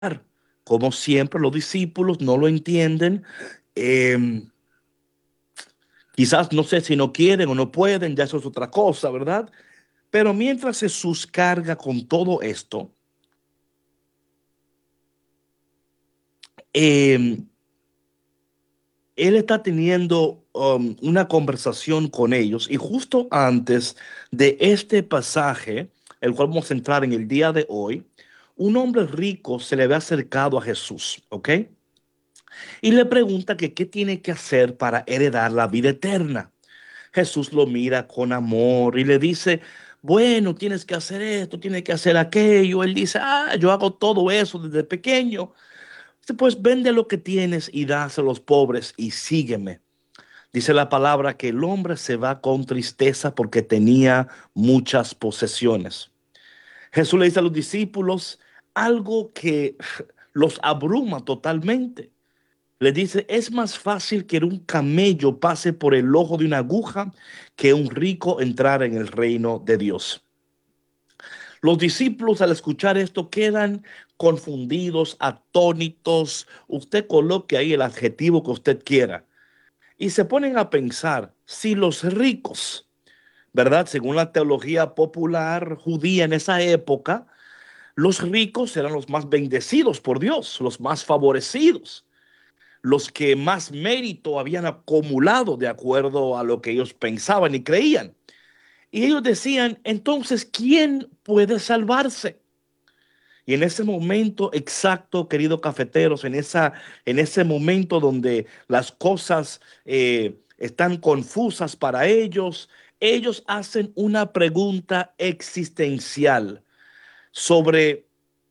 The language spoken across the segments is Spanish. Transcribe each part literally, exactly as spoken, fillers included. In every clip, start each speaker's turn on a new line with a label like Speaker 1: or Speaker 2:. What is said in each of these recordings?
Speaker 1: Como siempre, los discípulos no lo entienden. Eh, Quizás no sé si no quieren o no pueden, ya eso es otra cosa, ¿verdad? Pero mientras Jesús carga con todo esto, eh, él está teniendo um, una conversación con ellos y justo antes de este pasaje, el cual vamos a entrar en el día de hoy, un hombre rico se le ve acercado a Jesús, ¿ok? Y le pregunta que qué tiene que hacer para heredar la vida eterna. Jesús lo mira con amor y le dice, bueno, tienes que hacer esto, tienes que hacer aquello. Él dice, ah, yo hago todo eso desde pequeño. Dice, pues vende lo que tienes y dáselo a los pobres y sígueme. Dice la palabra que el hombre se va con tristeza porque tenía muchas posesiones. Jesús le dice a los discípulos algo que los abruma totalmente. Le dice, es más fácil que un camello pase por el ojo de una aguja que un rico entrar en el reino de Dios. Los discípulos al escuchar esto quedan confundidos, atónitos. Usted coloque ahí el adjetivo que usted quiera. Y se ponen a pensar si los ricos, ¿verdad? Según la teología popular judía en esa época, los ricos eran los más bendecidos por Dios, los más favorecidos, los que más mérito habían acumulado de acuerdo a lo que ellos pensaban y creían. Y ellos decían, entonces, ¿quién puede salvarse? Y en ese momento exacto, queridos cafeteros, en, esa, en ese momento donde las cosas eh, están confusas para ellos, ellos hacen una pregunta existencial sobre,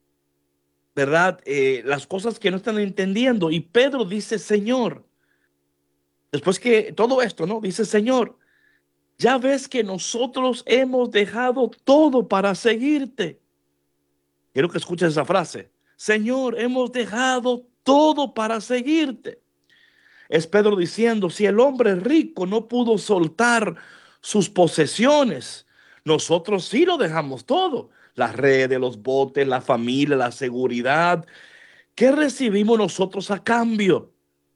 Speaker 1: ¿verdad? Eh, las cosas que no están entendiendo. Y Pedro dice, Señor, después que todo esto, ¿no? Dice, Señor, ya ves que nosotros hemos dejado todo para seguirte. Quiero que escuches esa frase. Señor, hemos dejado todo para seguirte. Es Pedro diciendo, si el hombre rico no pudo soltar sus posesiones, nosotros sí lo dejamos todo. Las redes, los botes, la familia, la seguridad. ¿Qué recibimos nosotros a cambio?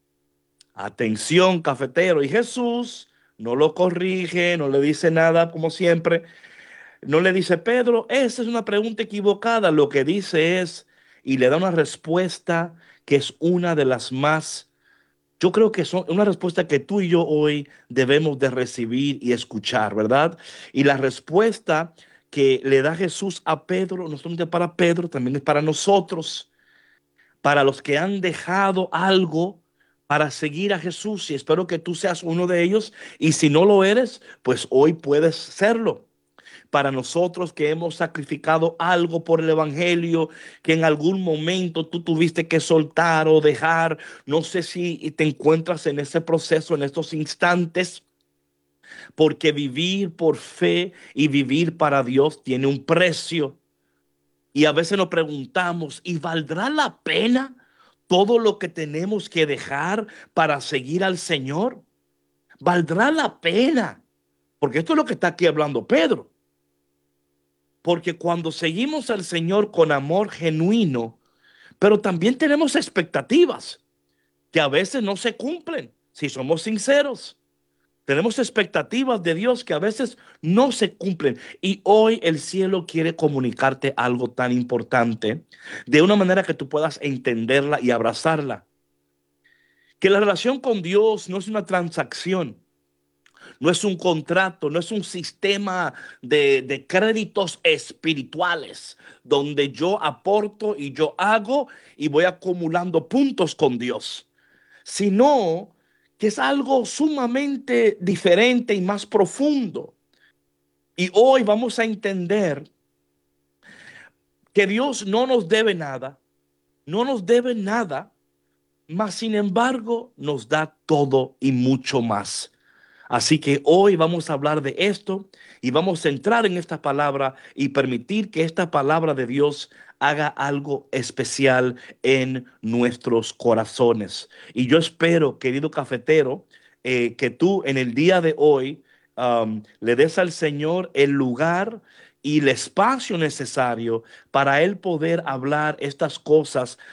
Speaker 1: Atención, cafetero. Y Jesús no lo corrige, no le dice nada, como siempre. No le dice, Pedro, esa es una pregunta equivocada. Lo que dice es, y le da una respuesta que es una de las más, yo creo que son una respuesta que tú y yo hoy debemos de recibir y escuchar, ¿verdad? Y la respuesta que le da Jesús a Pedro, no solamente para Pedro, también es para nosotros, para los que han dejado algo para seguir a Jesús. Y espero que tú seas uno de ellos. Y si no lo eres, pues hoy puedes serlo. Para nosotros que hemos sacrificado algo por el Evangelio, que en algún momento tú tuviste que soltar o dejar, no sé si te encuentras en ese proceso en estos instantes, porque vivir por fe y vivir para Dios tiene un precio. Y a veces nos preguntamos, ¿y valdrá la pena todo lo que tenemos que dejar para seguir al Señor? ¿Valdrá la pena? Porque esto es lo que está aquí hablando Pedro. Porque cuando seguimos al Señor con amor genuino, pero también tenemos expectativas que a veces no se cumplen, si somos sinceros. Tenemos expectativas de Dios que a veces no se cumplen. Y hoy el cielo quiere comunicarte algo tan importante de una manera que tú puedas entenderla y abrazarla. Que la relación con Dios no es una transacción. No es un contrato, no es un sistema de, de créditos espirituales donde yo aporto y yo hago y voy acumulando puntos con Dios, sino que es algo sumamente diferente y más profundo. Y hoy vamos a entender que Dios no nos debe nada, no nos debe nada, mas sin embargo nos da todo y mucho más. Así que hoy vamos a hablar de esto y vamos a entrar en esta palabra y permitir que esta palabra de Dios haga algo especial en nuestros corazones. Y yo espero, querido cafetero, eh, que tú en el día de hoy um, le des al Señor el lugar y el espacio necesario para él poder hablar estas cosas